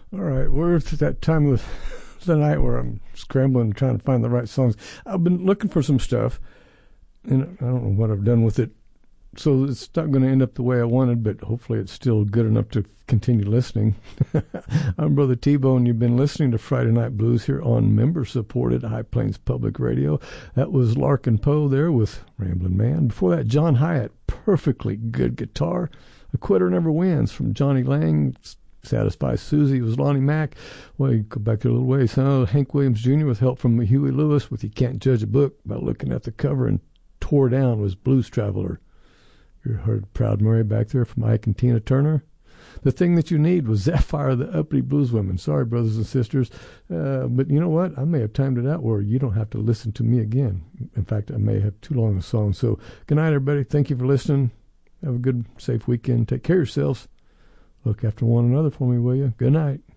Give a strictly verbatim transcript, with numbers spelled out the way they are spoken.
All right, we're at that time of the night where I'm scrambling and trying to find the right songs. I've been looking for some stuff, and I don't know what I've done with it. So it's not going to end up the way I wanted, but hopefully it's still good enough to continue listening. I'm Brother T-Bone. You've been listening to Friday Night Blues here on member-supported High Plains Public Radio. That was Larkin Poe there with Ramblin' Man. Before that, John Hyatt, perfectly good guitar. A Quitter Never Wins from Johnny Lang. Satisfy Susie was Lonnie Mack. Well, you go back a little ways, huh? Hank Williams Junior with help from Huey Lewis with You Can't Judge a Book by Looking at the Cover, and Tore Down was Blues Traveler. You heard Proud Mary back there from Ike and Tina Turner. The Thing That You Need was Zephyr, the Uppity Blueswomen. Sorry, brothers and sisters. Uh, but you know what? I may have timed it out where you don't have to listen to me again. In fact, I may have too long a song. So good night, everybody. Thank you for listening. Have a good, safe weekend. Take care of yourselves. Look after one another for me, will you? Good night.